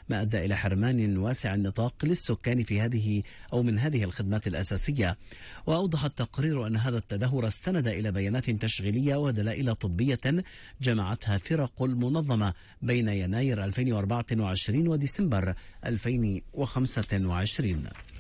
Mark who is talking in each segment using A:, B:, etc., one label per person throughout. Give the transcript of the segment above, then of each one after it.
A: ما أدى إلى حرمان واسع النطاق للسكان في هذه أو من هذه الخدمات الأساسية. وأوضح التقرير أن هذا التدهور استند إلى بيانات تشغيلية ودلائل طبية جمعتها فرق المنظمة بين يناير 2024 وديسمبر 2025.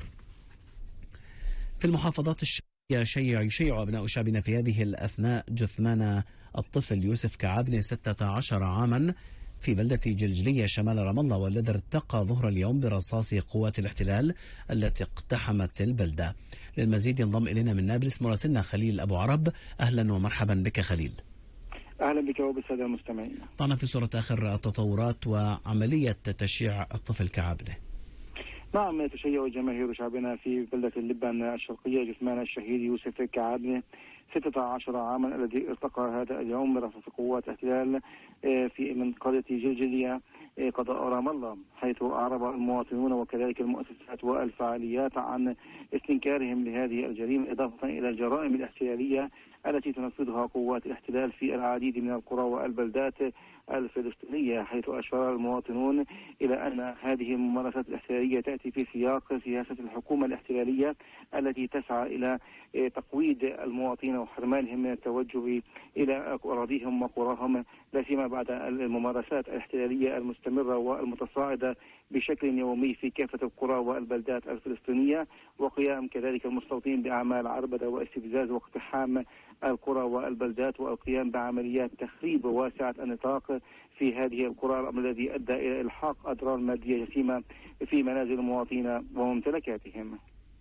A: في المحافظات يشيع أبناء شعبنا في هذه الأثناء جثمان الطفل يوسف كعابني 16 عاما في بلدة جلجلية شمال رام الله، والذي ارتقى ظهر اليوم برصاص قوات الاحتلال التي اقتحمت البلدة. للمزيد ينضم إلينا من نابلس مراسلنا خليل أبو عرب. أهلا ومرحبا بك خليل.
B: أهلا بك وبالسادة المستمعين.
A: طبعا في صورة آخر التطورات وعملية تشييع الطفل كعابني.
B: نعم، تشيع جماهير شعبنا في بلدة اللبن الشرقية جثمان الشهيد يوسف كعابني 16 عاما الذي ارتقى هذا اليوم برصاص قوات الاحتلال في منطقة جلجلية قضاء رام الله، حيث أعرب المواطنون وكذلك المؤسسات والفعاليات عن استنكارهم لهذه الجريمة، إضافة إلى الجرائم الاحتلالية التي تنفذها قوات الاحتلال في العديد من القرى والبلدات الفلسطينية، حيث أشار المواطنون إلى أن هذه الممارسات الاحتلالية تأتي في سياق سياسة الحكومة الاحتلالية التي تسعى إلى تقويض المواطنين وحرمانهم من التوجه إلى أراضيهم وقراهم، لا سيما بعد الممارسات الاحتلالية المستمرة والمتصاعدة بشكل يومي في كافة القرى والبلدات الفلسطينية، وقيام كذلك المستوطنين بأعمال عربدة واستفزاز واقتحام القرى والبلدات، والقيام بعمليات تخريب واسعة النطاق في هذه القرى، الأمر الذي أدى إلى إلحاق أضرار مادية جسيمة في منازل المواطنين وممتلكاتهم.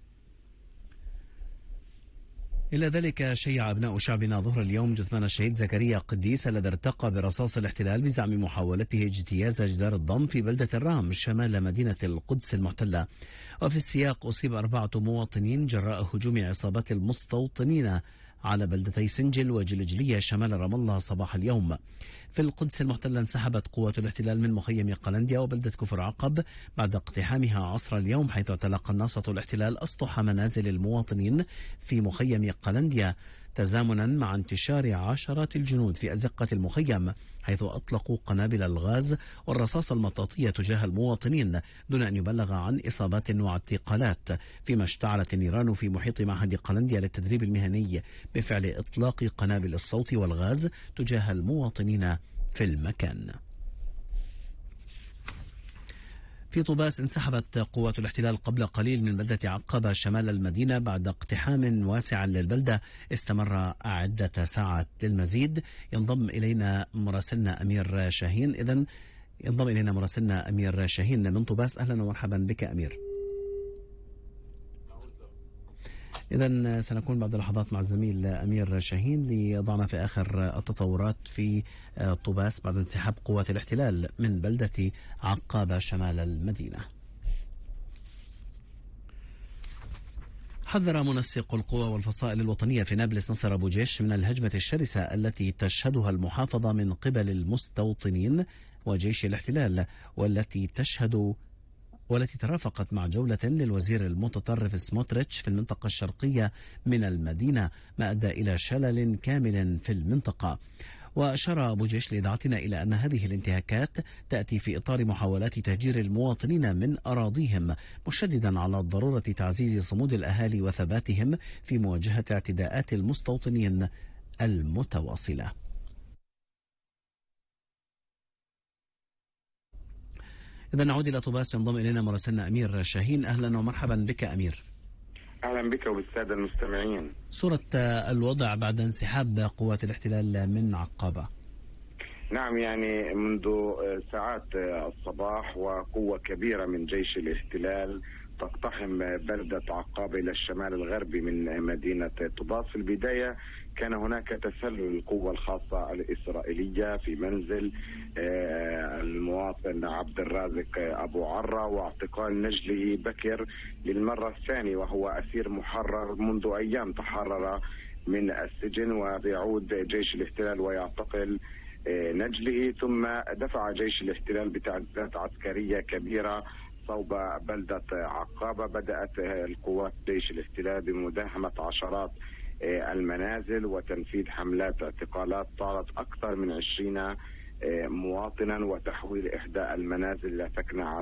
A: إلى ذلك شيع أبناء شعبنا ظهر اليوم جثمان الشهيد زكريا قديس الذي ارتقى برصاص الاحتلال بزعم محاولته اجتياز جدار الضم في بلدة الرام شمال مدينة القدس المحتلة. وفي السياق أصيب 4 مواطنين جراء هجوم عصابات المستوطنين على بلدتي سنجل وجلجلية شمال رام الله صباح اليوم. في القدس المحتلة انسحبت قوات الاحتلال من مخيم قلنديا وبلدة كفر عقب بعد اقتحامها عصر اليوم، حيث اعتلق الناصة الاحتلال أسطح منازل المواطنين في مخيم قلنديا، تزامنا مع انتشار عشرات الجنود في أزقة المخيم، حيث أطلقوا قنابل الغاز والرصاص المطاطية تجاه المواطنين دون أن يبلغ عن إصابات واعتقالات، فيما اشتعلت النيران في محيط معهد قلنديا للتدريب المهني بفعل إطلاق قنابل الصوت والغاز تجاه المواطنين في المكان. في طوباس انسحبت قوات الاحتلال قبل قليل من بلدة عقبة شمال المدينة بعد اقتحام واسع للبلدة استمر عدة ساعات. للمزيد ينضم إلينا مراسلنا أمير شاهين من طوباس. أهلا ومرحبا بك أمير. إذن سنكون بعد لحظات مع الزميل أمير شاهين ليضعنا في آخر التطورات في طوباس بعد انسحاب قوات الاحتلال من بلدة عقابة شمال المدينة. حذر منسق القوى والفصائل الوطنية في نابلس نصر أبو جيش من الهجمة الشرسة التي تشهدها المحافظة من قبل المستوطنين وجيش الاحتلال، والتي ترافقت مع جولة للوزير المتطرف سموتريتش في المنطقة الشرقية من المدينة، ما أدى إلى شلل كامل في المنطقة. وأشار أبو جيش لإذاعتنا إلى أن هذه الانتهاكات تأتي في إطار محاولات تهجير المواطنين من أراضيهم، مشددا على ضرورة تعزيز صمود الأهالي وثباتهم في مواجهة اعتداءات المستوطنين المتواصلة. إذا نعود إلى طوباس ينضم إلينا مراسلنا أمير شاهين. أهلا ومرحبا بك أمير.
C: أهلا بك وبالسادة المستمعين.
A: صورة الوضع بعد انسحاب قوات الاحتلال من عقابة.
C: نعم، يعني منذ ساعات الصباح وقوة كبيرة من جيش الاحتلال تقتحم بلدة عقابة إلى الشمال الغربي من مدينة طوباس. في البداية كان هناك تسلل القوة الخاصة الإسرائيلية في منزل المواطن عبد الرازق أبو عرة، واعتقال نجله بكر للمرة الثانية، وهو أسير محرر منذ أيام تحرر من السجن، ويعود جيش الاحتلال ويعتقل نجله. ثم دفع جيش الاحتلال بتعزيزات عسكرية كبيرة صوب بلدة عقابة. بدأت القوات جيش الاحتلال بمداهمة عشرات المنازل وتنفيذ حملات اعتقالات طالت أكثر من 20 مواطنا، وتحويل إحدى المنازل إلى سكنة